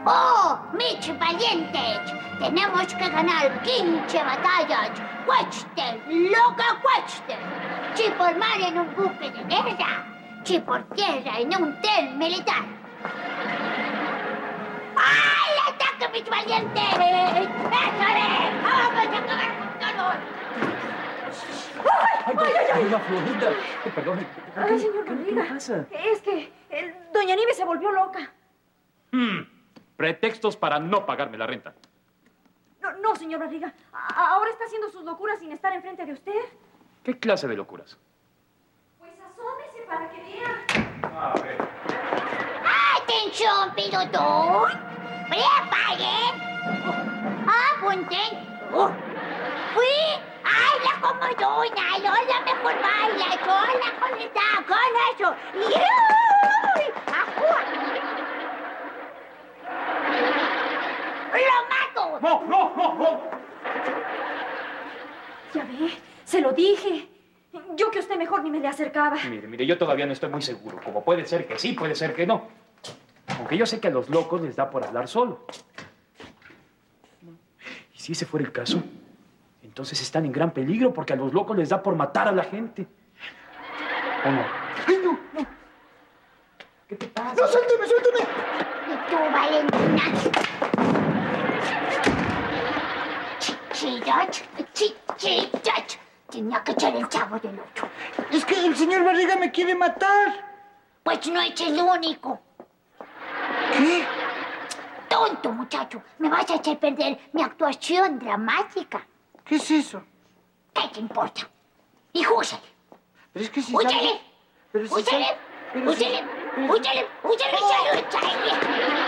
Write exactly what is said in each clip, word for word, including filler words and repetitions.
¡Oh, Mitch valientes! Tenemos que ganar quince batallas. ¡Cueste lo que cueste! Si por mar en un buque de guerra, si por tierra en un tren militar. ¡Al ataque, Mitch valientes! ¡Échale! ¡Vamos a acabar con todos! ¡Ay, ay, ay! ¡Ay, la Florinda! Perdón. Ay, señor ¿Qué, Barriga. ¿Qué pasa? Es que eh, doña Nieves se volvió loca. Hmm, pretextos para no pagarme la renta. No, no, señor Barriga. A- ahora está haciendo sus locuras sin estar enfrente de usted. ¿Qué clase de locuras? Pues asómese para que vea. A ver. ¡Atención, pilotón! ¡Preparen! ¡Apunten! Uh, ¡Fui! ¡Ay, la comodona! ¡No la mejor baila! ¡Sola con esta! ¡Con eso! ¡Yuy! ¡Ajúa! ¡Lo mato! ¡No, no, no, no! Ya ve, se lo dije. Yo que usted mejor ni me le acercaba. Mire, mire, yo todavía no estoy muy seguro. Como puede ser que sí, puede ser que no. Aunque yo sé que a los locos les da por hablar solo. Y si ese fuera el caso, entonces están en gran peligro porque a los locos les da por matar a la gente. ¿O no? ¡Ay, no, no! ¿Qué te pasa? ¡No, suélteme, suélteme! Y tú, Valentina. Chichirach, chichirach. Tenía que echar el chavo del ocho. Es que el señor Barriga me quiere matar. Pues no es el único. ¿Qué? Tonto, muchacho. Me vas a hacer perder mi actuación dramática. ¿Qué es eso? ¿Qué te importa? Y úsale. Pero es que si Úsale. sabe- Pero si Úsale. sabe- pero si- Úsale. pero- Úsale. Úsale. Úsale. Úsale.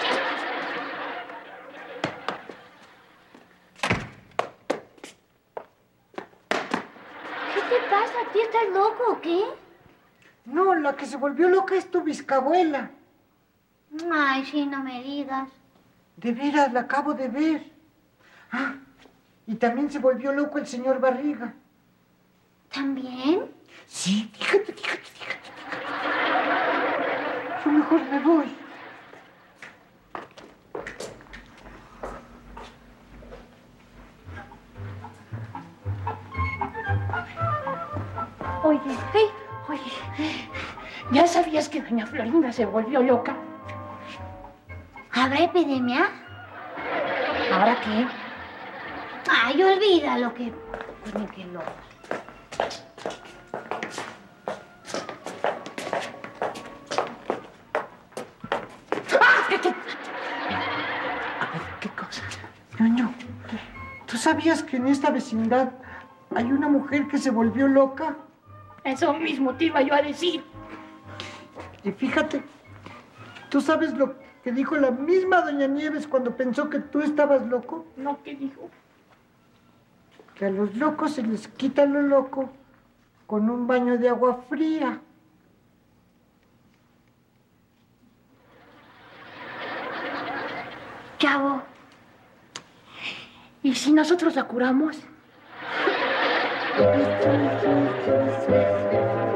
¿Qué te pasa? ¿Tú estás loco o qué? No, la que se volvió loca es tu bisabuela. Ay, sí, no me digas. De veras, la acabo de ver. Ah, y también se volvió loco el señor Barriga. ¿También? Sí, fíjate, fíjate, fíjate. Yo mejor me voy. Oye, ¿eh? Oye, ¿ya sabías que doña Florinda se volvió loca? ¿Habrá epidemia? ¿Ahora qué? Ay, olvida lo que... Pues ni que loca. ¿Qué cosa? Ñoño, ¿tú sabías que en esta vecindad hay una mujer que se volvió loca? Eso mismo te iba yo a decir. Y fíjate, ¿tú sabes lo que dijo la misma doña Nieves cuando pensó que tú estabas loco? No, ¿qué dijo? Que a los locos se les quita lo loco con un baño de agua fría. Chavo, ¿y si nosotros la curamos?